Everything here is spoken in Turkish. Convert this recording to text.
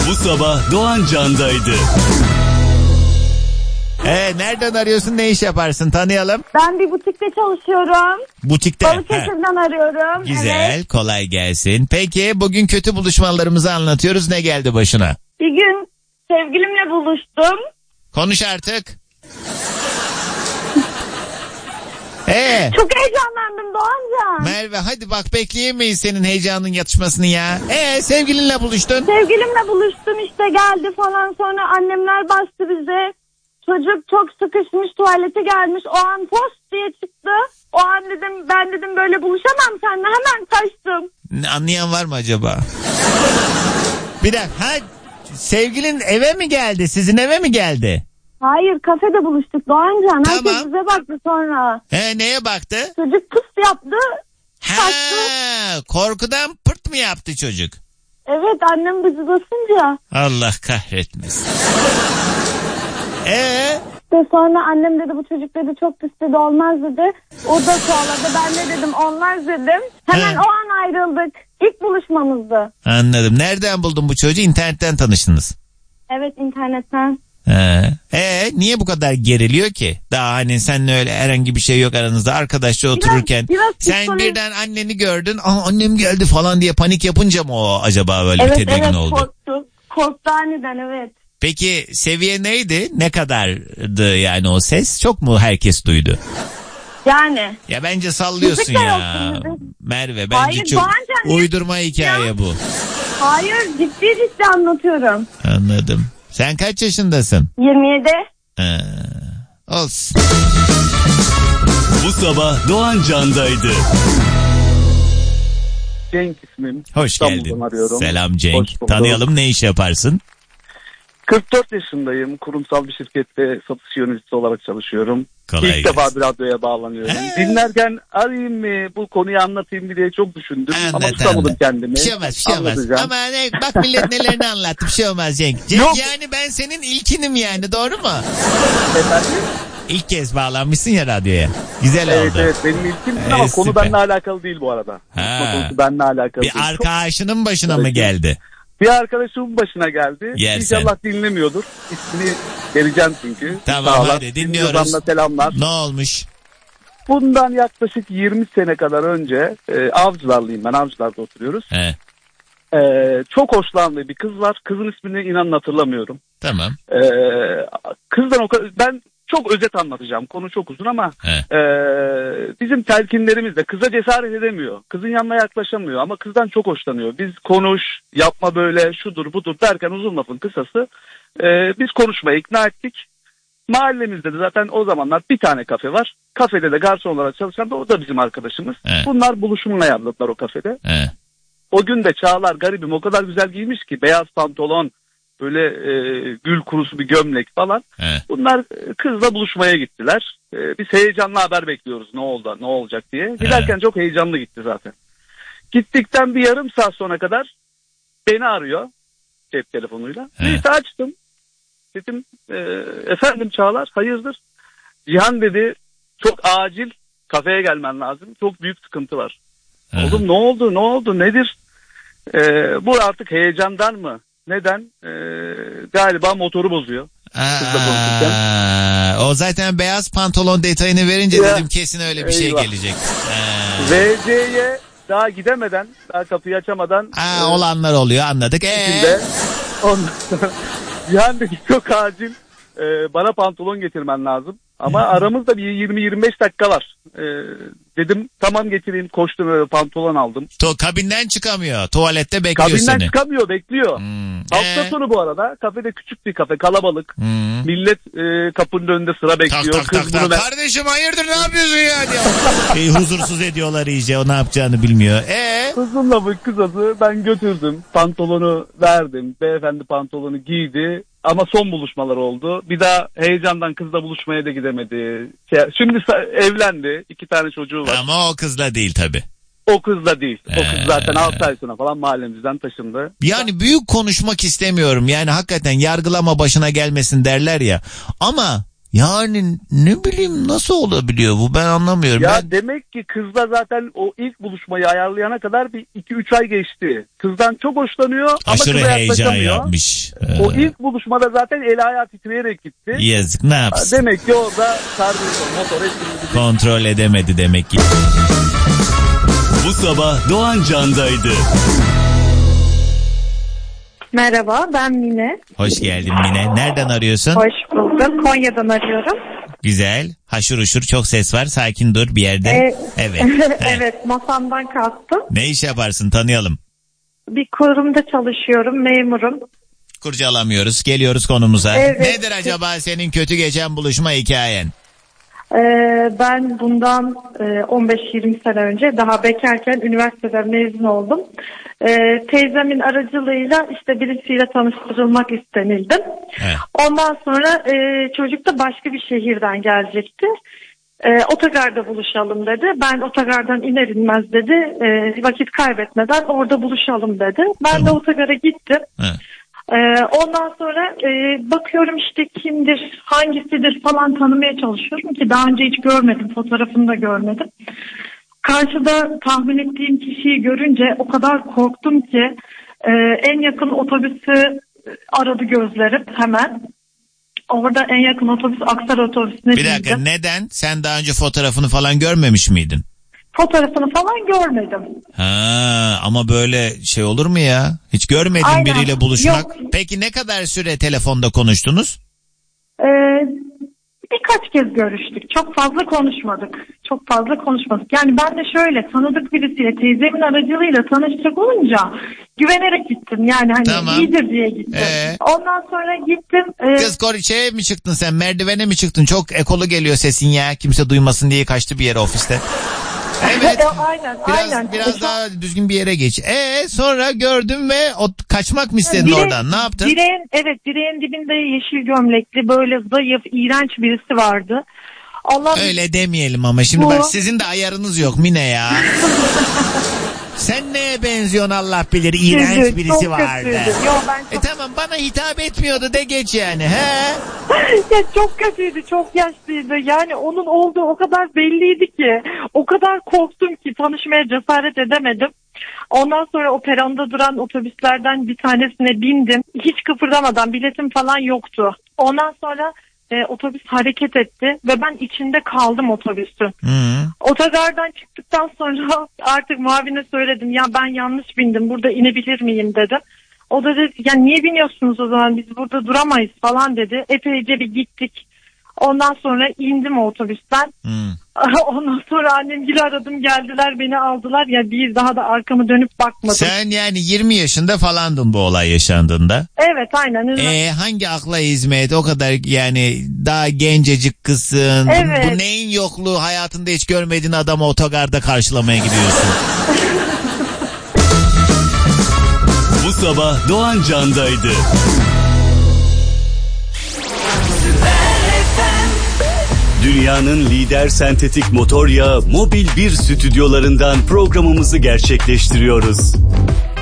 Bu sabah Doğan Can'daydı. Nereden arıyorsun, ne iş yaparsın, tanıyalım. Ben bir butikte çalışıyorum. Butikte. Balıkesir'den arıyorum. Güzel, evet. Kolay gelsin. Peki bugün kötü buluşmalarımızı anlatıyoruz, ne geldi başına? Bir gün sevgilimle buluştum. Konuş artık. Çok heyecanlandım Doğancan. Merve hadi bak, bekleyemeyiz senin heyecanın yatışmasını ya. Sevgilinle buluştun. Sevgilimle buluştum işte, geldi falan, sonra annemler bastı bize. Çocuk çok sıkışmış, tuvalete gelmiş, o an post diye çıktı. O an ben dedim böyle buluşamam seninle, hemen kaçtım. Anlayan var mı acaba? Bir dakika, sevgilin eve mi geldi, sizin eve mi geldi? Hayır, kafede buluştuk Doğancan. Tamam. Herkes bize baktı sonra. Neye baktı? Çocuk pıs yaptı. Korkudan pırt mı yaptı çocuk? Evet, annem bizi basınca. Allah kahretmesin. Ve sonra annem dedi bu çocuk dedi çok pis dedi, olmaz dedi. O da kovaladı, ben de dedim olmaz dedim. Hemen o an ayrıldık. İlk buluşmamızdı. Anladım. Nereden buldun bu çocuğu? İnternetten tanıştınız. Evet, internetten. Niye bu kadar geriliyor ki? Daha hani seninle öyle herhangi bir şey yok aranızda, arkadaşça otururken biraz sen birden anneni gördün, annem geldi falan diye panik yapınca mı o acaba böyle tedirgin oldu? Korktu aniden, evet. Peki seviye neydi? Ne kadardı yani o ses? Çok mu herkes duydu? Yani. Ya bence sallıyorsun ya. Merve, bence çok uydurma hikaye bu. Hayır, ciddi anlatıyorum. Anladım. Sen kaç yaşındasın? 27. Olsun. Bu sabah Doğan Can'daydı. Cenk ismim. Hoş geldin. Arıyorum. Selam Cenk. Tanıyalım, ne iş yaparsın? 44 yaşındayım. Kurumsal bir şirkette satış yöneticisi olarak çalışıyorum. Kolay İlk defa bir radyoya bağlanıyorum. Dinlerken arayayım mı, bu konuyu anlatayım diye çok düşündüm. Ama tutamadım kendimi. Bir şey olmaz. Ama bak millet nelerini anlattı. Bir şey olmaz Cenk. Yani ben senin ilkinim yani, doğru mu? Efendim? İlk kez bağlanmışsın ya radyoya. Güzel oldu. Evet, benim ilkim ama konu benimle alakalı değil bu arada. Konusu benimle alakalı değil. Bir arkadaşının başına mı geldi? Bir arkadaşımın başına geldi. Yersen. İnşallah dinlemiyordur. İsmini vereceğim çünkü. Tamam, hadi dinliyoruz. Selamlar. Ne olmuş? Bundan yaklaşık 20 sene kadar önce Avcılarlıyım ben. Avcılar'da oturuyoruz. Çok hoşlandığı bir kız var. Kızın ismini inanın hatırlamıyorum. Tamam. Kızdan ben çok özet anlatacağım. Konu çok uzun ama bizim telkinlerimiz de kıza cesaret edemiyor. Kızın yanına yaklaşamıyor ama kızdan çok hoşlanıyor. Biz konuş, yapma böyle, şudur budur derken uzun lafın kısası biz konuşmaya ikna ettik. Mahallemizde de zaten o zamanlar bir tane kafe var. Kafede de garson olarak çalışan da o da bizim arkadaşımız. Bunlar buluşumuna ayarladılar o kafede. O gün de Çağlar garibim o kadar güzel giymiş ki, beyaz pantolon, böyle gül kurusu bir gömlek falan. Bunlar kızla buluşmaya gittiler. Biz heyecanla haber bekliyoruz ne oldu, ne olacak diye. Giderken çok heyecanlı gitti zaten. Gittikten bir yarım saat sonra kadar beni arıyor cep telefonuyla. Neyse açtım. Dedim efendim Çağlar, hayırdır? Cihan dedi, çok acil kafeye gelmen lazım. Çok büyük sıkıntı var. Oğlum ne oldu nedir? Bu artık heyecandan mı? Neden? Galiba motoru bozuyor. O zaten beyaz pantolon detayını verince dedim kesin öyle bir şey gelecek. VC'ye daha gidemeden, daha kapıyı açamadan olanlar oluyor, anladık. Ondan sonra Cihan dedi çok acil bana pantolon getirmen lazım. Ama aramızda bir 20-25 dakika var. Dedim tamam getireyim, koştum öyle pantolon aldım. Kabinden çıkamıyor, tuvalette bekliyor seni. Kabinden çıkamıyor, bekliyor. Hafta sonu bu arada, kafede küçük bir kafe, kalabalık. Millet kapının önünde sıra bekliyor. Tak. Kardeşim hayırdır, ne yapıyorsun ya diyor. Huzursuz ediyorlar iyice, o ne yapacağını bilmiyor. Kızın lafı kısası, ben götürdüm, pantolonu verdim. Beyefendi pantolonu giydi. Ama son buluşmalar oldu. Bir daha heyecandan kızla buluşmaya da gidemedi. Şimdi evlendi. 2 tane çocuğu var. Ama o kızla değil tabii. O kızla değil. O kız zaten 6 ay sonra falan mahallemizden taşındı. Yani büyük konuşmak istemiyorum. Yani hakikaten yargılama başına gelmesin derler ya. Ama Yani ne bileyim nasıl olabiliyor bu, ben anlamıyorum. Ya demek ki kızla zaten o ilk buluşmayı ayarlayana kadar bir 2-3 ay geçti. Kızdan çok hoşlanıyor ama aşırı kıza heyecan yaklaşamıyor. yapmış. O ilk buluşmada zaten el ayağı titreyerek gitti. Yazık, ne yapsın? Demek ki orada karbüratör, motor hepsini Kontrol edemedi demek ki. Bu sabah Doğan Can'daydı. Merhaba, ben Mine. Hoş geldin Mine. Nereden arıyorsun? Hoş buldum. Konya'dan arıyorum. Güzel. Haşır uşur çok ses var. Sakin dur bir yerde. Evet. Evet, masamdan kalktım. Ne iş yaparsın, tanıyalım. Bir kurumda çalışıyorum, memurum. Kurcalamıyoruz. Geliyoruz konumuza. Evet. Nedir acaba senin kötü geçen buluşma hikayen? Ben bundan 15-20 sene önce daha bekarken üniversiteden mezun oldum. Teyzemin aracılığıyla işte birisiyle tanıştırılmak istenildim. Evet. Ondan sonra çocuk da başka bir şehirden gelecekti. Otogarda buluşalım dedi. Ben otogardan iner inmez dedi. Vakit kaybetmeden orada buluşalım dedi. Ben de otogara gittim. Evet. Ondan sonra bakıyorum işte kimdir, hangisidir falan tanımaya çalışıyorum ki daha önce hiç görmedim, fotoğrafını da görmedim. Karşıda tahmin ettiğim kişiyi görünce o kadar korktum ki en yakın otobüsü aradı gözlerim hemen. Orada en yakın otobüs Aksaray otobüsüne Bir dakika, bindim. neden? Sen daha önce fotoğrafını falan görmemiş miydin? Fotoğrafını falan görmedim. Ha, ama böyle şey olur mu ya? Hiç görmediğin Aynen. biriyle buluşmak. Yok. Peki ne kadar süre telefonda konuştunuz? Birkaç kez görüştük. Çok fazla konuşmadık. Yani ben de şöyle tanıdık birisiyle teyzemin aracılığıyla tanışacak olunca güvenerek gittim. Yani hani Tamam. iyidir diye gittim. Ondan sonra gittim. Kız şeye mi çıktın sen? Merdivene mi çıktın? Çok ekolu geliyor sesin ya. Kimse duymasın diye kaçtı bir yere ofiste. Evet. Aynen. Biraz daha düzgün bir yere geç. Sonra gördüm ve kaçmak mı istedin oradan? Ne yaptın? Direğin dibinde yeşil gömlekli böyle zayıf, iğrenç birisi vardı. Öyle demeyelim ama şimdi bak sizin de ayarınız yok Mine ya. Sen neye benziyorsun Allah bilir, iğrenç birisi vardı. Tamam, bana hitap etmiyordu de geç yani. He? Ya çok kötüydü, çok yaşlıydı. Yani onun olduğu o kadar belliydi ki. O kadar korktum ki tanışmaya cesaret edemedim. Ondan sonra o peronda duran otobüslerden bir tanesine bindim. Hiç kıpırdamadan, biletim falan yoktu. Ondan sonra otobüs hareket etti ve ben içinde kaldım otobüsün. Otogardan çıktıktan sonra artık muavine söyledim, ya ben yanlış bindim, burada inebilir miyim dedim. O da dedi ya niye biniyorsunuz o zaman, biz burada duramayız falan dedi. Epeyce bir gittik. Ondan sonra indim o otobüsten. Ondan sonra annemgili aradım, geldiler beni aldılar. Ya bir daha da arkamı dönüp bakmadım. Sen yani 20 yaşında falandın bu olay yaşandığında. Evet aynen. Hangi akla hizmet, o kadar yani daha gencecik kızsın. Evet. Bu neyin yokluğu, hayatında hiç görmediğin adamı otogarda karşılamaya gidiyorsun. Bu sabah Doğan Can'daydı. Dünyanın lider sentetik motor yağı Mobil 1 stüdyolarından programımızı gerçekleştiriyoruz.